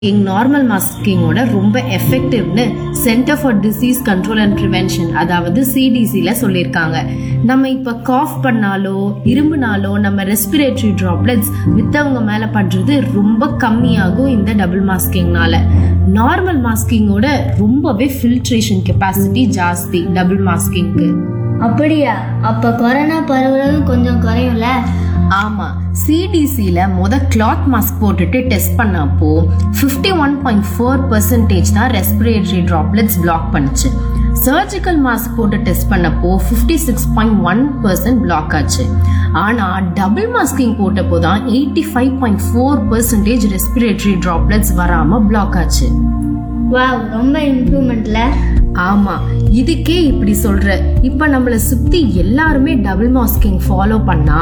Normal மாஸ்கிங்கோட ரொம்ப எஃபெக்டிவ்னு centre for disease control and prevention அதாவது சிடிசில சொல்லியிருக்காங்க. நம்ம இப்ப காஃப் பண்ணாலோ இரும்புனாலோ நம்ம ரெஸ்பிரேட்டரி டிராப்லெட்ஸ் மித்தவங்க மேல பண்றது ரொம்ப கம்மியாகும் இந்த டபுள் மாஸ்கிங்னால. நார்மல் மாஸ்கிங்கோட ரொம்பவே ஃபில்ட்ரேஷன் கெப்பாசிட்டி ஜாஸ்தி டபுள் மாஸ்கிங்க்கு. அப்படியா? அப்ப கொரோனா பரவலும் கொஞ்சம் குறையும்ல? ஆமா, சிடிசில கிளாத் மாஸ்க் போட்டுட்டு டெஸ்ட் பண்ணப்போ 51.4% தான் ரெஸ்பிரேட்டரி டிராப்லெட்ஸ் பிளாக் பண்ணுச்சு. சர்ஜிக்கல் மாஸ்க் போட்டு டெஸ்ட் பண்ணப்போ 56.1% பிளாக் ஆச்சு. ஆனா டபுள் மாஸ்கிங் போட்டப்போ தான் 85.4% ரெஸ்பிரேட்டரி டிராப்லெட்ஸ் வராம பிளாக் ஆச்சு. வாவ், ரொம்ப இம்ப்ரூவ்மெண்ட்ல. ஆமா, இதுக்கே இப்படி சொல்ற. இப்ப நம்மள சுத்தி எல்லாருமே டபுள் மாஸ்கிங் ஃபாலோ பண்ணா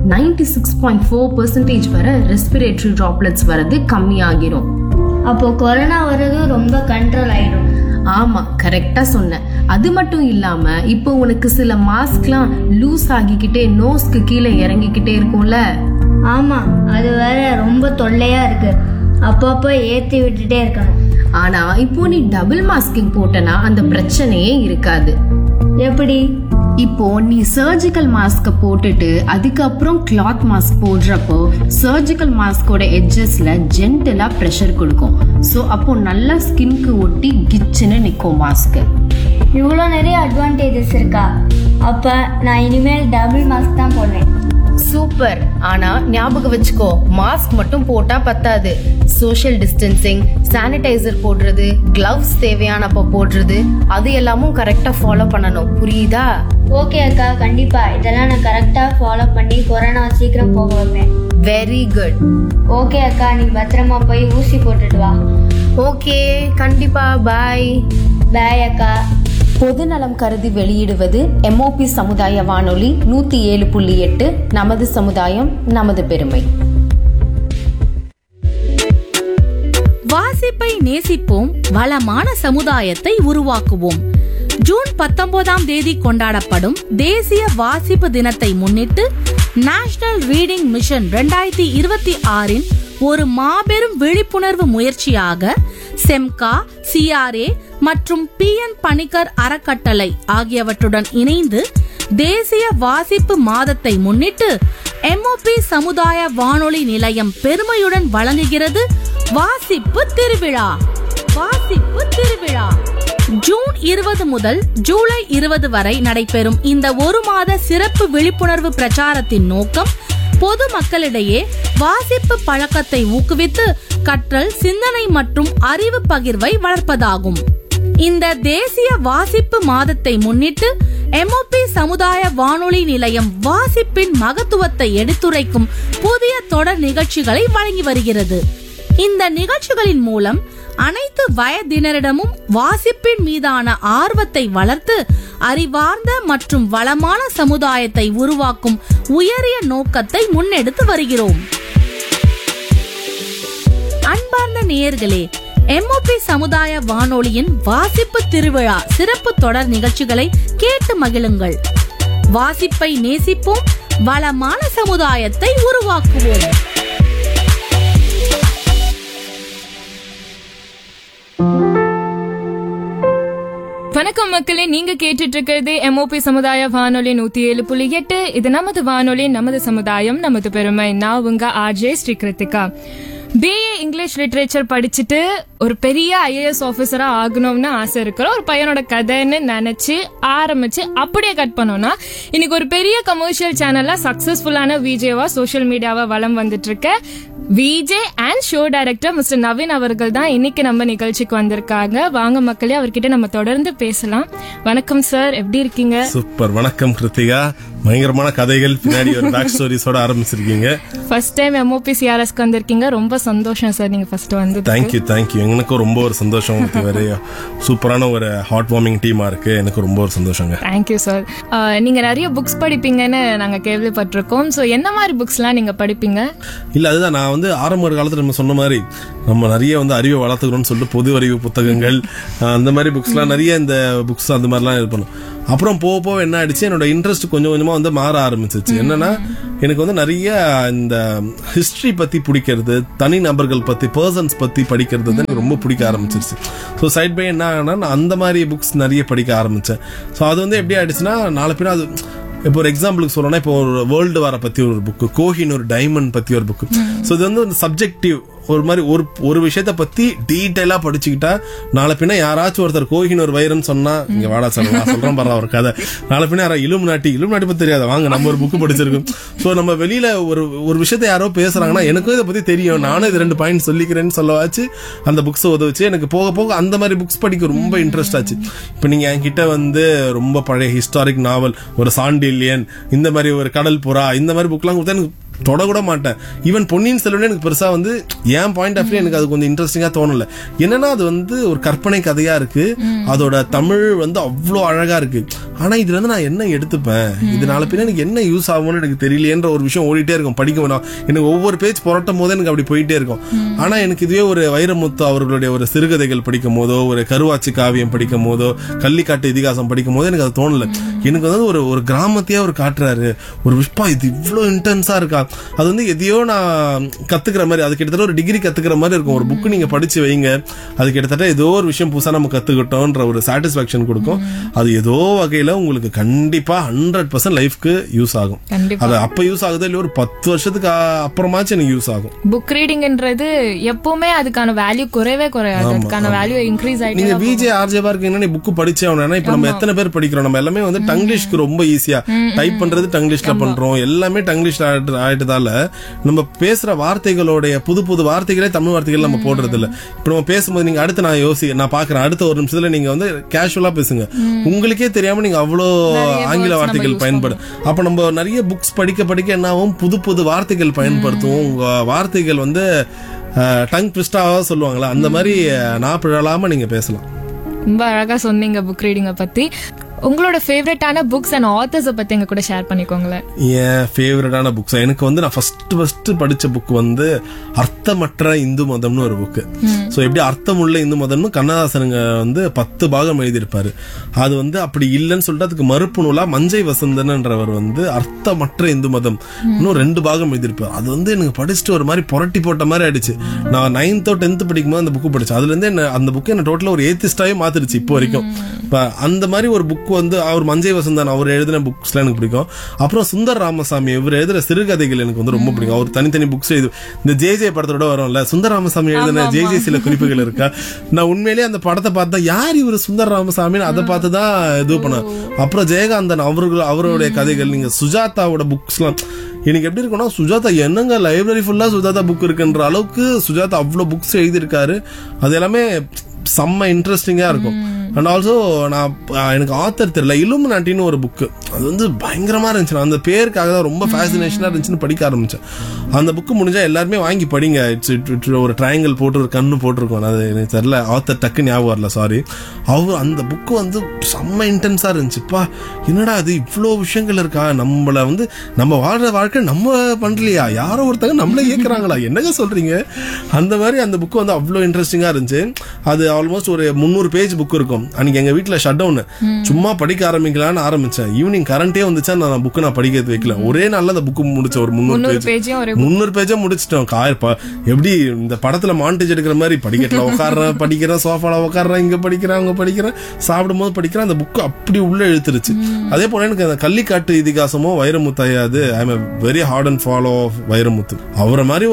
96.4% வரை ரெஸ்பிரேட்டரி டிராப்லெட்ஸ் வரது கம்மியாகிரும். அப்போ கொரோனா வரதும் ரொம்ப கண்ட்ரோல் ஆயிடும். ஆமா, கரெக்டா சொன்ன. அது மட்டும் இல்லாம இப்போ உனக்கு சில மாஸ்க்லாம் லூஸ் ஆகிக்கிட்டே நோஸ்க்கு கீழே இறங்கிக்கிட்டே இருக்கும்ல? ஆமா, அது வேற ரொம்ப தொல்லையா இருக்கு. அப்பப்போ ஏத்தி விட்டுட்டே இருக்கணும். ஆனா இப்போ நீ டபுள் மாஸ்கிங் போட்டனா அந்த பிரச்சனையே இருக்காது. எப்படி? இப்போ நீ சர்ஜிக்கல் மாஸ்க போட்டுட்டு அதுக்கப்புறம் கிளாத் மாஸ்க் போடுறப்போ சர்ஜிக்கல் மாஸ்கோட எட்ஜஸ்ல ஜென்டலா பிரஷர் கொடுக்கும். சோ அப்போ நல்லா ஸ்கின்க்கு ஒட்டி கிச்சுன்னு நிக்கும் மாஸ்க். இவ்வளோ நிறைய அட்வான்டேஜஸ் இருக்கா? அப்ப நான் இனிமேல் டபுள் மாஸ்க் தான் போடுறேன். சூப்பர். ஆனா ஞாபகம் வச்சுக்கோ, மாஸ்க் மட்டும் போட்டா பத்தாது. சோஷியல் டிஸ்டன்சிங், சானிடைசர் போடுறது, கிளவ்ஸ் தேவையானப்ப போடுறது, அது எல்லாமும் கரெக்டா ஃபாலோ பண்ணணும். புரியுதா? ஓகே அக்கா, கண்டிப்பா இதெல்லாம் நான் கரெக்டா ஃபாலோ பண்ணி கொரோனா சீக்கிரம் போக வைப்பேன். Very good. ஓகே அக்கா, நீ பத்திரமா போய் ஊசி போட்டுட்டு வா. ஓகே, கண்டிப்பா. பாய். பாய் அக்கா. பொதுநலம் கருதி வெளியிடுவது MOP சமுதாய வானொலி 107.8. நமது சமுதாயம் நமது பெருமை. வாசிப்பை நேசிப்போம், வளமான சமுதாயத்தை உருவாக்குவோம். ஜூன் 19ஆம் தேதி கொண்டாடப்படும் தேசிய வாசிப்பு தினத்தை முன்னிட்டு நேஷனல் ரீடிங் மிஷன் 2026 ஒரு மாபெரும் விழிப்புணர்வு முயற்சியாக செம்கா, CRA மற்றும் PN பணிக்கர் அறக்கட்டளை ஆகியவற்றுடன் இணைந்து தேசிய வாசிப்பு மாதத்தை முன்னிட்டு MOP சமுதாய வானொலி நிலையம் பெருமையுடன் வழங்குகிறது வாசிப்பு திருவிழா. வாசிப்பு திருவிழா ஜூன் 20 முதல் ஜூலை 20 வரை நடைபெறும் இந்த ஒரு மாத சிறப்பு விழிப்புணர்வு பிரச்சாரத்தின் நோக்கம் பொது மக்களிடையே வாசிப்பு பழக்கத்தை ஊக்குவித்து கற்றல், சிந்தனை மற்றும் அறிவு பகிர்வை வளர்ப்பதாகும். இந்த தேசிய வாசிப்பு மாதத்தை முன்னிட்டு MOP சமுதாய வானொலி நிலையம் வாசிப்பின் மகத்துவத்தை எடுத்துரைக்கும் புதிய தொடர் நிகழ்ச்சிகளை வழங்கி வருகிறது. இந்த நிகழ்ச்சிகளின் மூலம் அனைத்து வயதினரிடமும் வாசிப்பின் மீதான ஆர்வத்தை வளர்த்து அறிவார்ந்த மற்றும் வளமான சமுதாயத்தை உருவாக்கும் உயரிய நோக்கத்தை முன்னெடுத்து வருகிறோம். அன்பார்ந்த நேயர்களே, MOP சமுதாய வானொலியின் வாசிப்பு திருவிழா சிறப்பு தொடர் நிகழ்ச்சிகளை கேட்டு மகிழுங்கள். வாசிப்பை நேசிப்போம், வளமான சமுதாயத்தை உருவாக்குவோம். வணக்கம் மக்களே, நீங்க கேட்டுட்டு இருக்கிறது MOP சமுதாய வானொலி 107.8. இது நமது வானொலி, நமது சமுதாயம், நமது பெருமை. நான் உங்க RJ Sri Kiruthika. BA English literature படிச்சுட்டு ஒரு பெரிய IAS ஆபீசரா ஆகணும்னு ஆசை இருக்கிற ஒரு பையனோட கதைன்னு நினைச்சு ஆரம்பிச்சு அப்படியே கட் பண்ணோம்னா இன்னைக்கு ஒரு பெரிய கமர்ஷியல் சேனல்ல சக்சஸ்ஃபுல்லான விஜேவா சோசியல் மீடியாவா வலம் வந்துட்டு இருக்க VJ and show director mister Naveen அவர்கள் தான் இன்னைக்கு நம்ம நிகழ்ச்சிக்கு வந்திருக்காங்க. வாங்க மக்களே, அவர்கிட்ட நம்ம தொடர்ந்து பேசலாம். வணக்கம் சார், எப்படி இருக்கீங்க? சூப்பர். வணக்கம் கிருத்திகா. பயங்கரமான கதைகள் பின்னாடி ஒரு பேக் ஸ்டோரிஸோட ஆரம்பிச்சிருக்கீங்க. ஃபர்ஸ்ட் டைம் MOP CRSக்கு வந்திருக்கீங்க. ரொம்ப சந்தோஷம் சார் நீங்க ஃபர்ஸ்ட் வந்து. தேங்க்யூ. எனக்கும் ரொம்ப ஒரு சந்தோஷம். சூப்பரான ஒரு ஹார்ட் வார்மிங் டீமா இருக்கு. எனக்கு ரொம்ப ஒரு சந்தோஷங்க. Thank you sir. நீங்க நிறைய புக்ஸ் படிப்பீங்கன்னு நாங்க கேள்விப்பட்டிருக்கோம். சோ என்ன மாதிரி புக்ஸ் எல்லாம் நீங்க படிப்பீங்க? இல்ல, அதுதான் நான் ஆரம்ப காலத்துல நம்ம சொன்ன மாதிரி நம்ம நிறைய அறிவை வளர்த்துக்கணும்னு சொல்லிட்டு பொது அறிவு புத்தகங்கள் அந்த மாதிரி புக்ஸ்லாம் நிறைய இந்த புக்ஸ் அந்த மாதிரிலாம் இது பண்ணும். அப்புறம் போக போக என்ன ஆயிடுச்சு, என்னோட இன்ட்ரெஸ்ட் கொஞ்சம் கொஞ்சமா வந்து மாற ஆரம்பிச்சிச்சு. என்னன்னா எனக்கு வந்து நிறைய இந்த ஹிஸ்டரி பத்தி பிடிக்கிறது, தனி நபர்கள் பத்தி, பர்சன்ஸ் பத்தி படிக்கிறது வந்து எனக்கு ரொம்ப பிடிக்க ஆரம்பிச்சிருச்சு. ஸோ சைட் பை என்ன ஆகுனா நான் அந்த மாதிரி புக்ஸ் நிறைய படிக்க ஆரம்பிச்சேன். ஸோ அது வந்து எப்படி ஆயிடுச்சுன்னா நாளை பின்னா அது இப்போ ஒரு எக்ஸாம்பிளுக்கு சொல்லணும்னா இப்போ ஒரு வேர்ல்டு வார பத்தி ஒரு புக்கு, கோஹினூர் டைமண்ட் பத்தி ஒரு புக்கு. ஸோ இது வந்து சப்ஜெக்டிவ் ஒரு மாதிரி ஒரு விஷயத்த பத்தி டீடைலா படிச்சுக்கிட்டா நாளை பின்ன யாராச்சும் ஒருத்தர் கோஹினூர் வைரன்னு சொன்னா இங்க வாடா சார் நான் சொல்றேன் பாரு ஒரு கதை, நாளை பின்ன யாரா இலுமினாட்டி பத்தி தெரியாது, வாங்க நம்ம ஒரு புக்கு படிச்சிருக்கோம். ஸோ நம்ம வெளியில ஒரு விஷயத்த யாரோ பேசுறாங்கன்னா எனக்கும் இதை பத்தி தெரியும், நானும் இது 2 பாயிண்ட் சொல்லிக்கிறேன்னு சொல்லவாச்சு அந்த புக்ஸ் உதவிச்சு. எனக்கு போக போக அந்த மாதிரி புக்ஸ் படிக்க ரொம்ப இன்ட்ரெஸ்ட் ஆச்சு. இப்போ நீங்க என்கிட்ட வந்து ரொம்ப பழைய ஹிஸ்டாரிக் நாவல், ஒரு சாண்டில்யன், இந்த மாதிரி ஒரு கடல் புறா, இந்த மாதிரி புக்லாம் கொடுத்தா எனக்கு தொடக்கூட மாட்டேன். ஈவன் பொன்னியின் செல்வன் எனக்கு பெருசா வந்து என் பாயிண்ட் ஆஃப் வியூ எனக்கு அது கொஞ்சம் இன்ட்ரெஸ்டிங்கா தோணல. என்னன்னா அது வந்து ஒரு கற்பனை கதையா இருக்கு, அதோட தமிழ் வந்து அவ்வளோ அழகா இருக்கு. ஆனா இதுல இருந்து நான் என்ன எடுத்துப்பேன், இதனால பின்ன எனக்கு என்ன யூஸ் ஆகும்னு எனக்கு தெரியலையேன்ற ஒரு விஷயம் ஓடிட்டே இருக்கும். படிக்க வேணாம் எனக்கு ஒவ்வொரு பேஜ் புரட்டும் போது எனக்கு அப்படி போயிட்டே இருக்கும். ஆனா எனக்கு இதுவே ஒரு வைரமுத்து அவர்களுடைய ஒரு சிறுகதைகள் படிக்கும் போதோ, ஒரு கருவாச்சி காவியம் படிக்கும் போதோ, கள்ளிக்காட்டு இதிகாசம் படிக்கும் போதோ எனக்கு அது தோணல. எனக்கு வந்து ஒரு கிராமத்தையே ஒரு காட்டுறாரு, ஒரு விஷ்பா இது இவ்வளவு இன்டென்ஸா இருக்கா, அது வந்து எதையோ நான் கத்துக்கிற மாதிரி, அது கிட்டத்தட்ட ஒரு டிகிரி கத்துக்கிற மாதிரி இருக்கும். ஒரு புக்கு நீங்க படிச்சு வைங்க, அது கிட்டத்தட்ட ஏதோ ஒரு விஷயம் புதுசா நம்ம கத்துக்கிட்டோம்ன்ற ஒரு சாட்டிஸ்பாக்சன் கொடுக்கும். அது ஏதோ வகையில உங்களுக்கு கண்டிப்பா 100% லைஃப்க்கு யூஸ் ஆகும். அது அப்ப யூஸ் ஆகுது இல்ல ஒரு 10 வருஷத்துக்கு அப்புறமாச்சும் எனக்கு யூஸ் ஆகும். புக் ரீடிங்ன்றது எப்பவுமே அதுக்கான வேல்யூ குறையவே குறையாது, அதுக்கான வேல்யூ இன்க்ரீஸ் ஆயிட்டு. நீங்க விஜே ஆர்ஜேவா இருக்கீங்கன்னா நீ புக் படிச்சே ஆகணும். இப்ப நம்ம எத்தனை பேர் படிக்கிறோம், நம்ம எல்லாமே வந்து டங்கிலீஷ்க்கு ரொம்ப ஈஸியா டைப் பண்றது டங்கிலீஷ்ல பண்றோம், எல்லாமே டங்கிலீஷ்ல ஆயிட்டதால நம்ம பேசுற வார்த்தைகளோட புது புது வார்த்தைகளே தமிழ் வார்த்தைகள் நம்ம போடுறது இல்ல. இப்ப நம்ம பேசும்போது நீங்க அடுத்து நான் பாக்குறேன் அடுத்த ஒரு நிமிஷத்துல நீங்க வந்து கேஷுவலா பேசுங்க, உங்களுக்கே தெரியாம நீங்க அவ்வளோ ஆங்கில வார்த்தைகள் பயன்படும். அப்ப நம்ம நிறைய புக்ஸ் படிக்க என்ன ஆகும், புது புது வார்த்தைகள் பயன்படுத்துவோம். உங்க வார்த்தைகள் வந்து டங் ட்விஸ்டாவா சொல்லுவாங்களா, அந்த மாதிரி நான் பிழலாம நீங்க பேசலாம். ரொம்ப அழகா சொன்னீங்க புக் ரீடிங்க பத்தி. உங்களோட ஃபேவரட்டான புக்ஸ் அண்ட் ஆத்தர்ஸ் பத்தி எங்க கூட ஷேர் பண்ணிக்கோங்களேன். என் ஃபேவரட்டான புக்ஸ் எனக்கு வந்து நான் ஃபர்ஸ்ட் படிச்ச புக் வந்து அர்த்தமற்ற இந்து மதம்னு ஒரு புக்கு. ஸோ எப்படி அர்த்தமுள்ள இந்து மதம்னு கண்ணதாசனுங்க வந்து 10 பாகம் எழுதியிருப்பாரு. அது வந்து அப்படி இல்லைன்னு சொல்லிட்டு அதுக்கு மறுப்பு நூலா மஞ்சை வசந்தன்ன்றவர் வந்து அர்த்தமற்ற இந்து மதம் இன்னும் 2 பாகம் எழுதியிருப்பார். அது வந்து எனக்கு படிச்சுட்டு ஒரு மாதிரி புரட்டி போட்ட மாதிரி ஆயிடுச்சு. நான் 9th or 10th படிக்கும்போது அந்த புக்கு படிச்சேன். அதுல இருந்து அந்த புக்கு என்ன டோட்டலா ஒரு ஏத்திஸ்டாவே மாத்திருச்சு இப்போ வரைக்கும். அந்த மாதிரி ஒரு புக் வந்து அவர் மஞ்சை வசந்தன் அவர் எழுதின புக்ஸ்லாம் எனக்கு பிடிக்கும். அப்புறம் சுந்தர் ராமசாமி இவர் எழுதுற சிறுகதைகள் எனக்கு வந்து ரொம்ப பிடிக்கும். அவர் தனித்தனி புக்ஸ் எழுது, இந்த ஜே படத்தோட வரும்ல சுந்தர் ராமசாமி எழுதின ஜே சில குறிப்புகள் இருக்கா. நான் உண்மையிலேயே அந்த படத்தை பார்த்தா யார் இவர் சுந்தர் ராமசாமின்னு அதை பார்த்துதான் இது பண்ணேன். அப்புறம் ஜெயகாந்தன் அவருடைய கதைகள், நீங்க சுஜாதாவோட புக்ஸ்லாம் எனக்கு எப்படி இருக்குன்னா, சுஜாதா என்னங்க லைப்ரரி ஃபுல்லா சுஜாதா புக் இருக்குன்ற அளவுக்கு சுஜாதா அவ்வளவு புக்ஸ் எழுதியிருக்காரு. அது எல்லாமே செம்ம இன்ட்ரெஸ்டிங்கா இருக்கும். அண்ட் ஆல்சோ எனக்கு ஆத்தர் தெரியல, இலுமினாட்டின்னு ஒரு புக்கு, அது வந்து பயங்கரமா இருந்துச்சு. அந்த பேருக்காக தான் ரொம்ப ஃபேசினேஷனா இருந்துச்சுன்னு படிக்க ஆரம்பிச்சேன். அந்த புக்கு முடிஞ்சா எல்லாருமே வாங்கி படிங்க. ஒரு ட்ரையாங்கிள் போட்டு ஒரு கண்ணு போட்டிருக்கோம், அது எனக்கு தெரியல ஆத்தர் டக்கு ஞாபகம் வரல, சாரி. அவர் அந்த புக்கு வந்து செம்ம இன்டென்ஸா இருந்துச்சுப்பா. என்னடா அது இவ்வளோ விஷயங்கள் இருக்கா, நம்மள வந்து நம்ம வாழ்ற வாழ்க்கை நம்ம பண்றலையா, யாரோ ஒருத்தங்க நம்மளே இயக்குறாங்களா, என்னங்க சொல்றீங்க. அந்த மாதிரி அந்த புக்கு வந்து அவ்வளோ இன்ட்ரெஸ்டிங்கா இருந்துச்சு. அது ஆல்மோஸ்ட் ஒரு 300 பேஜ் புக் இருக்கும். அன்னைக்கு எங்க வீட்டுல ஷட் டவுன், சும்மா படிக்க ஆரம்பிக்கலான்னு ஆரம்பிச்சேன். ஈவினிங் கரண்டே வந்துச்சா நான் புக்கு நான் படிக்கிறது வைக்கல. ஒரே நாள்ல அந்த புக்கு முடிச்ச ஒரு 300 பேஜா முடிச்சிட்டோம். எப்படி இந்த படத்துல மாண்டேஜ் எடுக்கிற மாதிரி படிக்கட்டுல உட்காடுறேன், படிக்கிறேன், சோஃபால உட்காடுறேன், இங்க படிக்கிறேன், அங்க படிக்கிறேன், சாப்பிடும் போது படிக்கிறேன். அந்த புக்கு அப்படி உள்ள இழுத்துருச்சு. அதே போல எனக்கு அந்த Kallikattu இதிகாசமோ Vairamuthu ஐயாது, I am very hard and follow of Vairamuthu. அவரை மாதிரி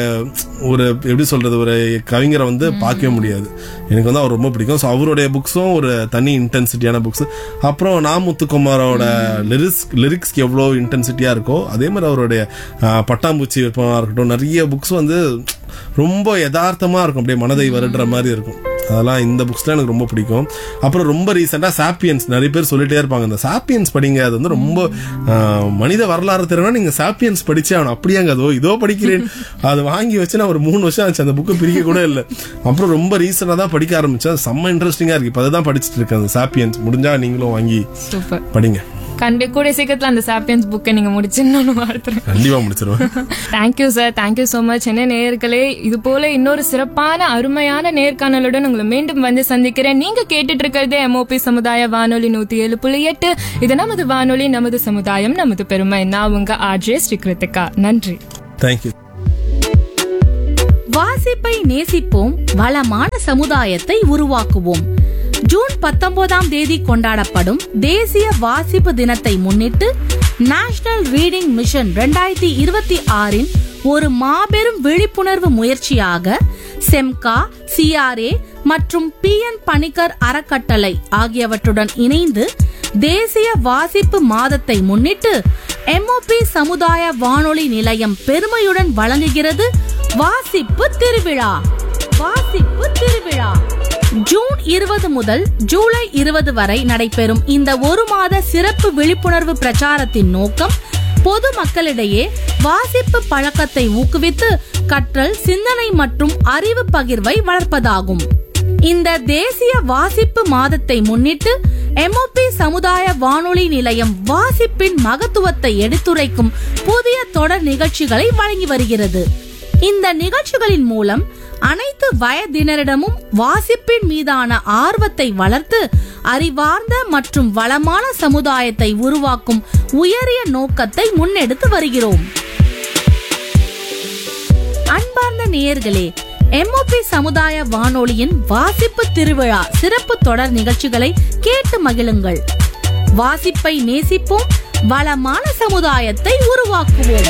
ஒரு எப்படி சொல்றது ஒரு கவிஞரை வந்து பார்க்கவே முடியாது. எனக்கு வந்து அவர் ரொம்ப பிடிக்கும். ஸோ அவருடைய புக்ஸும் ஒரு தனி இன்டென்சிட்டியான புக்ஸ். அப்புறம் முத்துக்குமாரோட லிரிக்ஸ்க்கு எவ்வளோ இன்டென்சிட்டியா இருக்கோ அதே மாதிரி அவருடைய பட்டாம்பூச்சி விற்பனா இருக்கட்டும், நிறைய புக்ஸ் வந்து ரொம்ப யதார்த்தமா இருக்கும், அப்படியே மனதை வருடுற மாதிரி இருக்கும். அதெல்லாம் இந்த புக்ஸ்லாம் எனக்கு ரொம்ப பிடிக்கும். அப்புறம் ரொம்ப ரீசெண்டா சாப்பியன்ஸ் நிறைய பேர் சொல்லிட்டே இருப்பாங்க, இந்த சாப்பியன்ஸ் படிங்க, அது வந்து ரொம்ப மனித வரலாறு தெரியும்னா நீங்க சாப்பியன்ஸ் படிச்சே ஆகணும். அப்படியாங்க அதோ இதோ படிக்கிறேன், அது வாங்கி வச்சு நான் ஒரு 3 வருஷம் ஆச்சு, அந்த புக்கை பிரிக்க கூட இல்லை. அப்புறம் ரொம்ப ரீசெண்டா தான் படிக்க ஆரம்பிச்சேன், செம்ம இன்ட்ரெஸ்டிங்கா இருக்கு. இப்போ அதுதான் படிச்சுட்டு இருக்கேன், சாப்பியன்ஸ். முடிஞ்சா நீங்களும் வாங்கி படிங்க. கூடிய சீக்கிரத்துல அந்த சாப்பியன்ஸ் புக்கை நீங்க முடிச்சுன்னு வாழ்த்துறேன். கண்டிப்பா முடிச்சிருவேன். Thank you sir, thank you so much. என்ன நேயர்களே, இது போல இன்னொரு சிறப்பான அருமையான நேர்காணலுடன் உங்களை மீண்டும் வந்து சந்திக்கிறேன். நீங்க கேட்டுட்டு இருக்கிறது MOP சமுதாய வானொலி 107.8. இது நமது வானொலி, நமது சமுதாயம், நமது பெருமை. நான் உங்க RJ ஸ்ரீகிருத்திகா. நன்றி. தேங்க்யூ. வாசிப்பை நேசிப்போம், வளமான சமுதாயத்தை உருவாக்குவோம். ஜூன் 19ஆம் தேதி கொண்டாடப்படும் தேசிய வாசிப்பு தினத்தை முன்னிட்டு நேஷனல் ரீடிங் மிஷன் 2026 ஒரு மாபெரும் விழிப்புணர்வு முயற்சியாக செம்கா, CRA மற்றும் PN பணிக்கர் அறக்கட்டளை ஆகியவற்றுடன் இணைந்து தேசிய வாசிப்பு மாதத்தை முன்னிட்டு MOP சமுதாய வானொலி நிலையம் பெருமையுடன் வழங்குகிறது வாசிப்பு திருவிழா. வாசிப்பு திருவிழா ஜூன் 20 முதல் ஜூலை 20 வரை நடைபெறும் இந்த ஒரு மாத சிறப்பு விழிப்புணர்வு பிரச்சாரத்தின் நோக்கம் பொது மக்களிடையே வாசிப்பு பழக்கத்தை ஊக்குவித்து கற்றல், சிந்தனை மற்றும் அறிவு பகிர்வை வளர்ப்பதாகும். இந்த தேசிய வாசிப்பு மாதத்தை முன்னிட்டு MOP சமுதாய வானொலி நிலையம் வாசிப்பின் மகத்துவத்தை எடுத்துரைக்கும் புதிய தொடர் நிகழ்ச்சிகளை வழங்கி வருகிறது. இந்த நிகழ்ச்சிகளின் மூலம் அனைத்து வயதினரிடமும் வாசிப்பின் மீதான ஆர்வத்தை வளர்த்து அறிவார்ந்த மற்றும் வளமான சமுதாயத்தை உருவாக்கும் உயரிய நோக்கத்தை முன்னெடுத்து வருகிறோம். அன்பார்ந்த நேயர்களே, MOP சமுதாய வானொலியின் வாசிப்பு திருவிழா சிறப்பு தொடர் நிகழ்ச்சிகளை கேட்டு மகிழுங்கள். வாசிப்பை நேசிப்போம், வளமான சமுதாயத்தை உருவாக்குவோம்.